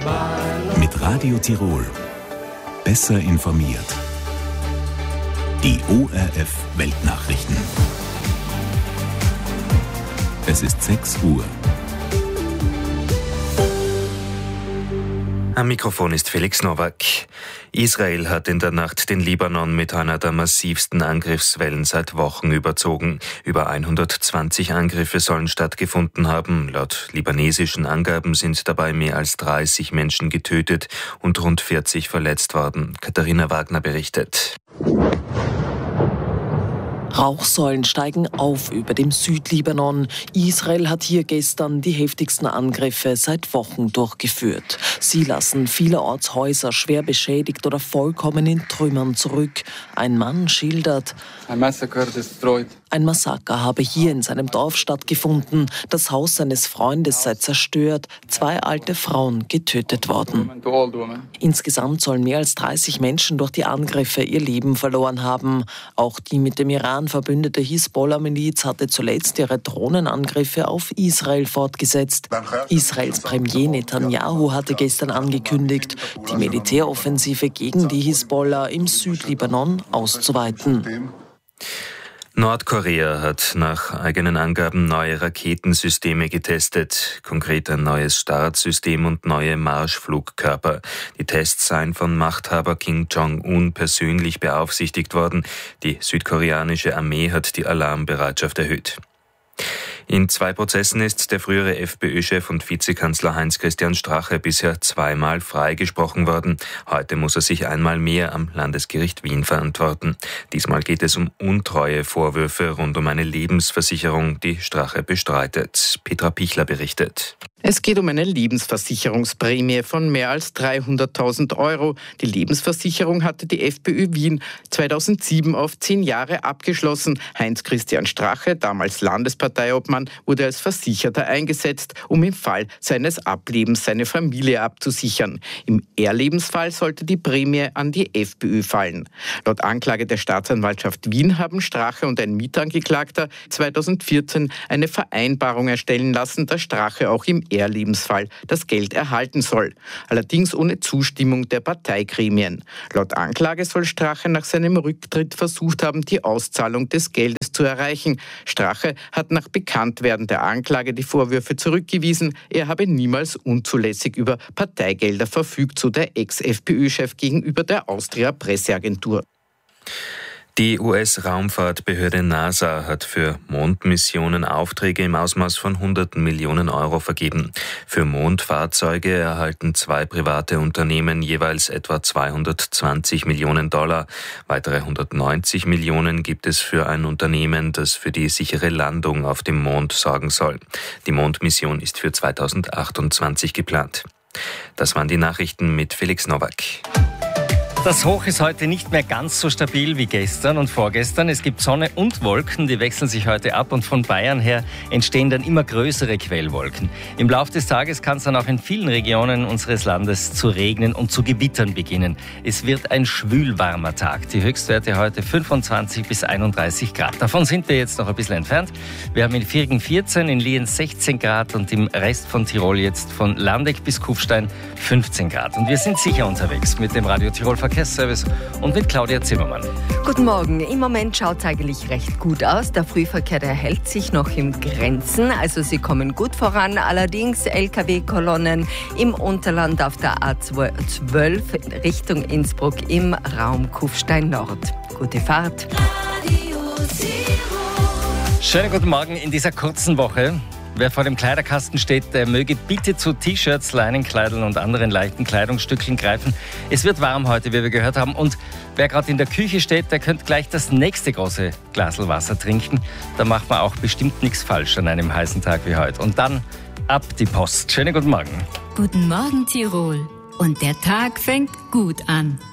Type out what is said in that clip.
Mit Radio Tirol. Besser informiert. Die ORF Weltnachrichten. Es ist 6 Uhr. Am Mikrofon ist Felix Nowak. Israel hat in der Nacht den Libanon mit einer der massivsten Angriffswellen seit Wochen überzogen. Über 120 Angriffe sollen stattgefunden haben. Laut libanesischen Angaben sind dabei mehr als 30 Menschen getötet und rund 40 verletzt worden. Katharina Wagner berichtet. Rauchsäulen steigen auf über dem Südlibanon. Israel hat hier gestern die heftigsten Angriffe seit Wochen durchgeführt. Sie lassen vielerorts Häuser schwer beschädigt oder vollkommen in Trümmern zurück. Ein Mann schildert: Ein Massaker habe hier in seinem Dorf stattgefunden. Das Haus seines Freundes sei zerstört. 2 alte Frauen getötet worden. Insgesamt sollen mehr als 30 Menschen durch die Angriffe ihr Leben verloren haben. Auch die mit dem Iran verbündete Hisbollah-Miliz hatte zuletzt ihre Drohnenangriffe auf Israel fortgesetzt. Israels Premier Netanyahu hatte gestern angekündigt, die Militäroffensive gegen die Hisbollah im Südlibanon auszuweiten. Nordkorea hat nach eigenen Angaben neue Raketensysteme getestet, konkret ein neues Startsystem und neue Marschflugkörper. Die Tests seien von Machthaber Kim Jong-un persönlich beaufsichtigt worden. Die südkoreanische Armee hat die Alarmbereitschaft erhöht. In 2 Prozessen ist der frühere FPÖ-Chef und Vizekanzler Heinz-Christian Strache bisher 2-mal freigesprochen worden. Heute muss er sich einmal mehr am Landesgericht Wien verantworten. Diesmal geht es um Untreue-Vorwürfe rund um eine Lebensversicherung, die Strache bestreitet. Petra Pichler berichtet. Es geht um eine Lebensversicherungsprämie von mehr als 300.000 €. Die Lebensversicherung hatte die FPÖ Wien 2007 auf 10 Jahre abgeschlossen. Heinz-Christian Strache, damals Landesparteiobmann, wurde als Versicherter eingesetzt, um im Fall seines Ablebens seine Familie abzusichern. Im Erlebensfall sollte die Prämie an die FPÖ fallen. Laut Anklage der Staatsanwaltschaft Wien haben Strache und ein Mitangeklagter 2014 eine Vereinbarung erstellen lassen, dass Strache auch im Erlebensfall das Geld erhalten soll. Allerdings ohne Zustimmung der Parteigremien. Laut Anklage soll Strache nach seinem Rücktritt versucht haben, die Auszahlung des Geldes zu erreichen. Strache hat nach Bekanntwerden der Anklage die Vorwürfe zurückgewiesen. Er habe niemals unzulässig über Parteigelder verfügt, so der Ex-FPÖ-Chef gegenüber der Austria-Presseagentur. Die US-Raumfahrtbehörde NASA hat für Mondmissionen Aufträge im Ausmaß von Hunderten Millionen € vergeben. Für Mondfahrzeuge erhalten 2 private Unternehmen jeweils etwa 220 Millionen $. Weitere 190 Millionen gibt es für ein Unternehmen, das für die sichere Landung auf dem Mond sorgen soll. Die Mondmission ist für 2028 geplant. Das waren die Nachrichten mit Felix Nowak. Das Hoch ist heute nicht mehr ganz so stabil wie gestern und vorgestern. Es gibt Sonne und Wolken, die wechseln sich heute ab und von Bayern her entstehen dann immer größere Quellwolken. Im Laufe des Tages kann es dann auch in vielen Regionen unseres Landes zu regnen und zu Gewittern beginnen. Es wird ein schwülwarmer Tag. Die Höchstwerte heute 25 bis 31 Grad. Davon sind wir jetzt noch ein bisschen entfernt. Wir haben in Virgen 14, in Lien 16 Grad und im Rest von Tirol jetzt von Landeck bis Kufstein 15 Grad. Und wir sind sicher unterwegs mit dem Radio Tirol Verkehrsservice und mit Claudia Zimmermann. Guten Morgen. Im Moment schaut es eigentlich recht gut aus. Der Frühverkehr, der hält sich noch in Grenzen. Also sie kommen gut voran. Allerdings Lkw-Kolonnen im Unterland auf der A12 Richtung Innsbruck im Raum Kufstein Nord. Gute Fahrt. Schönen guten Morgen in dieser kurzen Woche. Wer vor dem Kleiderkasten steht, der möge bitte zu T-Shirts, Leinenkleideln und anderen leichten Kleidungsstückchen greifen. Es wird warm heute, wie wir gehört haben. Und wer gerade in der Küche steht, der könnte gleich das nächste große Glasl Wasser trinken. Da macht man auch bestimmt nichts falsch an einem heißen Tag wie heute. Und dann ab die Post. Schönen guten Morgen. Guten Morgen, Tirol. Und der Tag fängt gut an.